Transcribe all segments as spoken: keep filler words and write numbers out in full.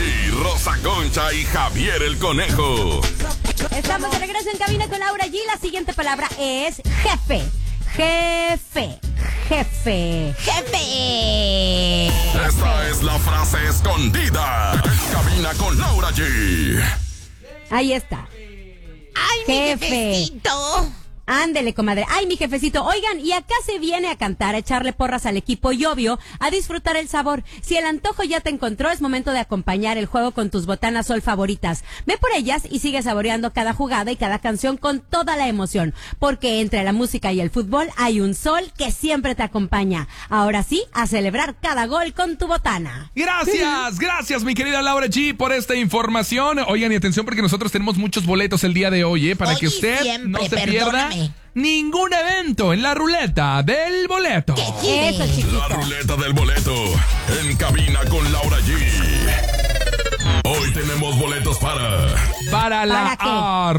G, Rosa Concha y Javier el Conejo. Estamos de regreso en cabina con Laura G. La siguiente palabra es jefe. Jefe. Jefe. ¡Jefe! Esta es la frase escondida en cabina con Laura G. Ahí está. ¡Ay, Jefe. mi jefecito! Ándele, comadre. Ay, mi jefecito. Oigan, y acá se viene a cantar, a echarle porras al equipo y obvio, a disfrutar el sabor. Si el antojo ya te encontró, es momento de acompañar el juego con tus botanas Sol favoritas. Ve por ellas y sigue saboreando cada jugada y cada canción con toda la emoción. Porque entre la música y el fútbol hay un sol que siempre te acompaña. Ahora sí, a celebrar cada gol con tu botana. Gracias, gracias mi querida Laura G por esta información. Oigan, y atención porque nosotros tenemos muchos boletos el día de hoy, ¿eh? Para Hoy que y usted siempre, no se perdóname. pierda ningún evento en la ruleta del boleto. ¿Qué quieres? Eso, chiquito. La ruleta del boleto en cabina con Laura G. Hoy tenemos boletos para... Para la ¿Para qué?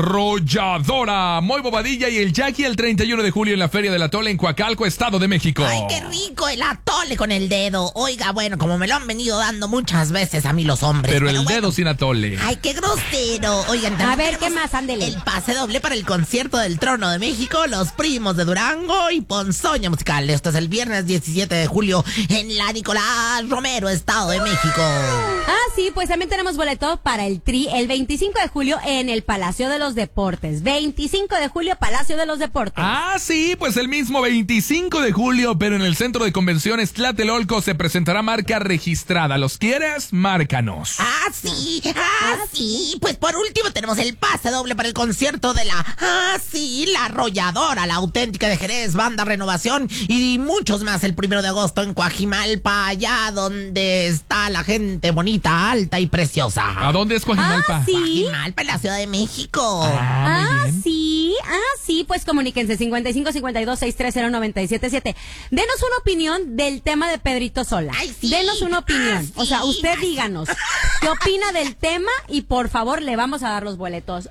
arrolladora Moy Bobadilla y el Jackie el treinta y uno de julio en la Feria del Atole en Coacalco, Estado de México. ¡Ay, qué rico el atole con el dedo! Oiga, bueno, como me lo han venido dando muchas veces a mí los hombres. Pero el bueno. dedo sin atole. ¡Ay, qué grosero! Oigan, A también ver, ¿qué tenemos más? Ándele. el pase doble para el concierto del Trono de México, Los Primos de Durango y Ponzoña Musical. Esto es el viernes diecisiete de julio en la Nicolás Romero, Estado de México. Ah, sí, pues también tenemos boleto para el Tri el veinticinco de julio en el Palacio de los Deportes. veinticinco de julio, Palacio de los Deportes. Ah, sí, pues el mismo veinticinco de julio, pero en el Centro de Convenciones Tlatelolco se presentará marca registrada. ¿Los quieres? Márcanos. Ah, sí, ah, sí. Pues por último tenemos el pase doble para el concierto de la, ah, sí, la arrolladora, la auténtica de Jerez, Banda Renovación y muchos más el primero de agosto en Coajimalpa, allá donde está la gente bonita, alta y preciosa. ¿A dónde es Coajimalpa? Ah, sí. Coajimalpa, en la Ciudad de México. Ah, muy Ah, bien. sí, ah, sí, pues comuníquense cincuenta y cinco cincuenta y dos sesenta y tres cero noventa y siete siete. Denos una opinión del tema de Pedrito Sola. Ay, sí. Denos una opinión. Ah, O sea, sí. usted díganos qué opina del tema y por favor le vamos a dar los boletos.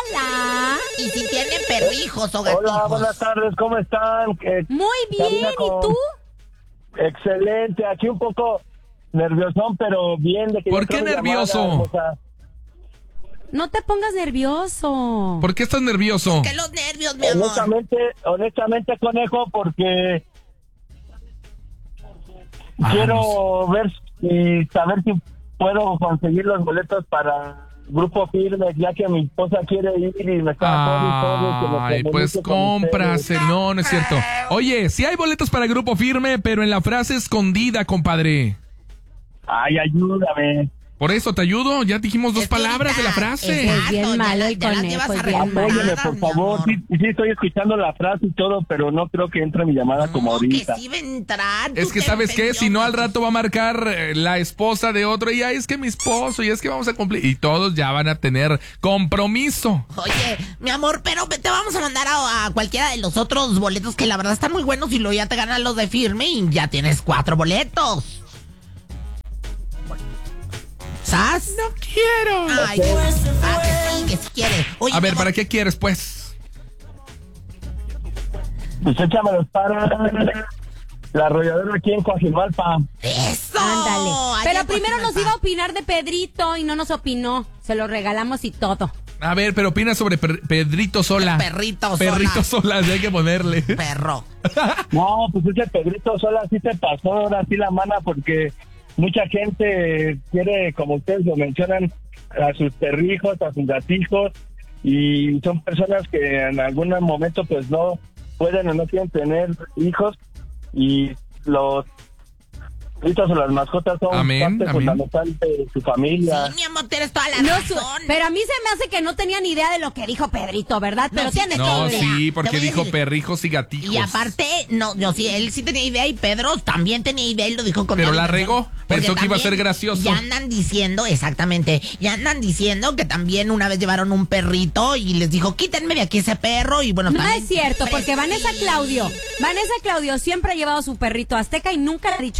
Hola. Y si tienen perrijos o gatijos. Hola, buenas tardes, ¿cómo están? Eh, Muy bien, Karina, ¿y con- tú? Excelente, aquí un poco nerviosón, pero bien. De que ¿Por ya qué tengo nervioso? llamada, hermosa. No te pongas nervioso. ¿Por qué estás nervioso? Que los nervios, mi amor. Honestamente, honestamente, Conejo, porque Ah, quiero ver y saber si puedo conseguir los boletos para Grupo Firme, ya que mi esposa quiere ir y me está todo y todo, que me Ay, comunique pues con cómprase. ustedes. No, no es cierto. Oye, sí hay boletos para Grupo Firme, pero en la frase escondida, compadre. Ay, ayúdame. Por eso te ayudo. Ya dijimos dos Es que palabras de la ahorita- frase. Es bien Exacto, malo ya el la- ya las conejo, llevas es bien arregladas, malo. Apóyeme, por mi favor. amor. Sí, sí, estoy escuchando la frase y todo, pero no creo que entre mi llamada como No, ahorita. que sí va a entrar. Es tú que, te ¿sabes qué? Si no, al entendió. rato va a marcar eh, la esposa de otro y ay, es que mi esposo y es que vamos a cumplir. Y todos ya van a tener compromiso. Oye, mi amor, pero te vamos a mandar a, a cualquiera de los otros boletos que la verdad están muy buenos y luego ya te ganan los de Firme y ya tienes cuatro boletos. ¿Sas? No quiero. Ay, ah, que sí, que si quieres. Oye, A ver, mi ¿para amor, qué quieres, pues? Pues échamelos para la arrolladora aquí en Coajimalpa. ¡Eso! Ándale. Allá Pero en primero nos Coajimalpa. iba a opinar de Pedrito y no nos opinó. Se lo regalamos y todo. A ver, pero opina sobre Per- Pedrito Sola. Perrito Sola. Perrito Sola, sí hay que ponerle. Perro. No, pues ese Pedrito Sola sí te pasó ahora sí la mana porque mucha gente quiere, como ustedes lo mencionan, a sus perrijos, a sus gatijos y son personas que en algún momento pues no pueden o no quieren tener hijos y los perritos o las mascotas son Amén, parte amén. fundamental de su familia. Sí, mi amor, tienes toda la No, razón. su- pero a mí se me hace que no tenía ni idea de lo que dijo Pedrito, ¿verdad? Pero No, sí tienes tenía No, toda idea. sí, Te porque voy a dijo decir- perrijos y gatijos. Y aparte, no, yo sí, él sí tenía idea y Pedro también tenía idea y lo dijo con Pero toda la intención. regó, Porque pensó que iba a ser también gracioso. Ya andan diciendo, exactamente, ya andan diciendo que también una vez llevaron un perrito y les dijo, quítenme de aquí ese perro y bueno, No también- es cierto, porque Pues Vanessa sí. Claudio, Vanessa Claudio siempre ha llevado su perrito azteca y nunca le ha dicho nada. Bueno,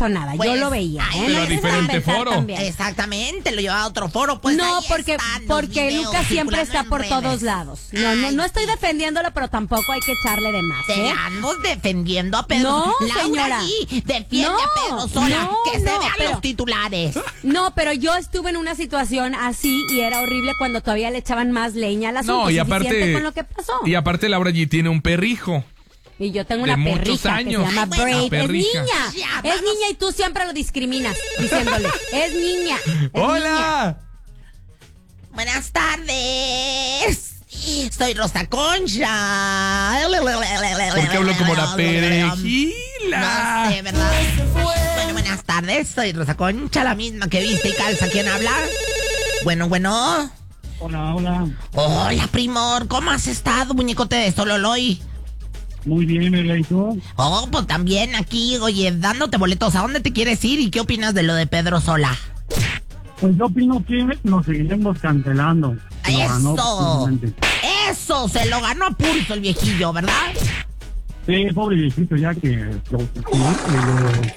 Pues, yo lo veía. ay, ¿eh? pero No a te diferente dejan pensar foro. también. Exactamente, lo llevaba a otro foro, pues no, ahí porque están los porque videos Lucas siempre circulando está en por redes. todos lados. No, no, no estoy defendiéndolo, pero tampoco hay que echarle de más, Te ¿eh? ando defendiendo a Pedro. No, Laura, señora. sí, defiende No, a Pedro Sola, no, que se no, vean pero- los titulares. No, pero yo estuve en una situación así y era horrible cuando todavía le echaban más leña al asunto. No, y Suficiente aparte. con lo que pasó. Y aparte, Laura G tiene un perrijo. Y yo tengo de una muchos perrija años. que se llama Ay, bueno, Braid. Es perrija. niña. Ya, Es vamos. niña y tú siempre lo discriminas diciéndole, es niña. es niña". ¡Hola! Buenas tardes. Soy Rosa Concha. ¿Por qué hablo como la No perejila? sé, ¿verdad? Bueno, buenas tardes. Soy Rosa Concha, la misma que viste y calza. ¿Quién habla? Bueno, bueno. Hola, hola. Hola, primor. ¿Cómo has estado, muñecote de Sololoy? Muy bien, Mela, ¿y tú? Oh, pues también aquí, oye, dándote boletos. ¿A dónde te quieres ir y qué opinas de lo de Pedro Sola? Pues yo opino que nos seguiremos cancelando. Lo ganó, ¡Eso! precisamente. Eso, se lo ganó a pulso el viejillo, ¿verdad? Sí, pobre viejito, ya que lo, sí, lo-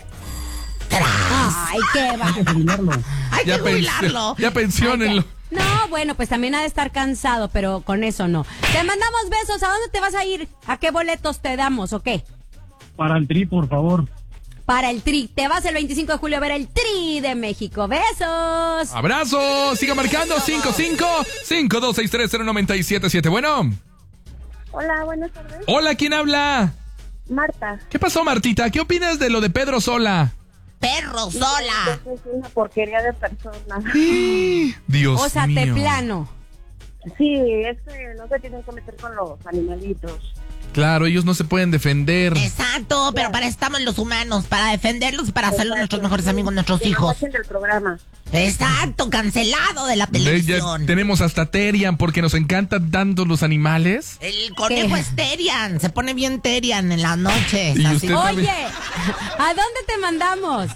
Ay, qué va. hay que jubilarlo. Hay que Ya, jubilarlo. pensi- ya pensionenlo. No, bueno, pues también ha de estar cansado, pero con eso no. Te mandamos besos. ¿A dónde te vas a ir? ¿A qué boletos te damos o qué? Para el tri, por favor. Para el Tri. Te vas el veinticinco de julio a ver el Tri de México. Besos. ¡Abrazo! Siga marcando cinco cinco cinco dos seis tres cero nueve siete siete. Bueno. Hola, buenas tardes. Hola, ¿quién habla? Marta. ¿Qué pasó, Martita? ¿Qué opinas de lo de Pedro Sola? Perro Sola. Es una porquería de persona. Dios O sea, mío. te plano. Sí, es que no se tienen que meter con los animalitos. Claro, ellos no se pueden defender. Exacto, pero para estamos los humanos, para defenderlos y para hacerlos nuestros mejores amigos, nuestros Que nos hijos. saquen del programa. Exacto, cancelado de la Ve, ya televisión. tenemos hasta Terian porque nos encantan tanto los animales. El conejo ¿Qué? es Terian, se pone bien Terian en las noches. Y así. usted también. Oye, ¿a dónde te mandamos?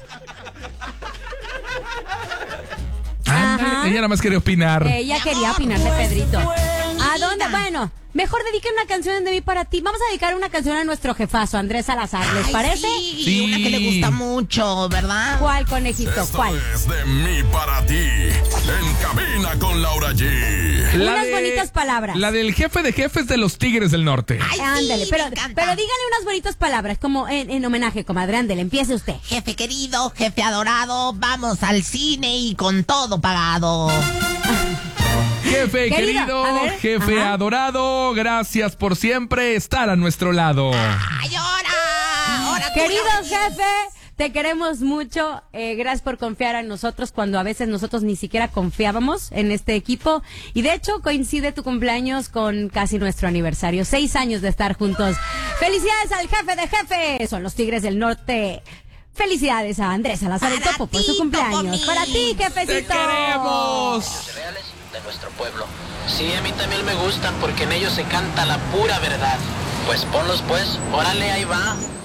Ándale, Ajá. ella nada más quería opinar. Ella quería opinar de Pedrito. ¿A dónde? Bueno, mejor dediquen una canción de mí para ti. Vamos a dedicar una canción a nuestro jefazo, Andrés Salazar. ¿Les Ay, parece? Sí, Sí. una que le gusta mucho, ¿verdad? ¿Cuál, conejito? Esto ¿Cuál? es de mí para ti. En cabina con Laura G. Unas bonitas palabras. La del jefe de jefes de los Tigres del Norte. Ay, sí, Ándale, pero, me encanta. pero díganle unas bonitas palabras, como en, en homenaje, comadre. Ándale, empiece usted. Jefe querido, jefe adorado, vamos al cine y con todo pagado. Jefe Querido, querido, a ver, jefe ajá. adorado, gracias por siempre estar a nuestro lado. ¡Ay, ahora! ¡Ahora tú, Querido Laura G. jefe, te queremos mucho. Eh, gracias por confiar en nosotros cuando a veces nosotros ni siquiera confiábamos en este equipo. Y de hecho coincide tu cumpleaños con casi nuestro aniversario. Seis años de estar juntos. Felicidades al jefe de jefes. Son los Tigres del Norte. Felicidades a Andrés Salazar el Para Topo por ti, su cumpleaños. Topomix. Para ti, ¡Te jefecito. queremos! reales de nuestro pueblo. Sí, a mí también me gustan porque en ellos se canta la pura verdad. Pues ponlos pues, órale, ahí va.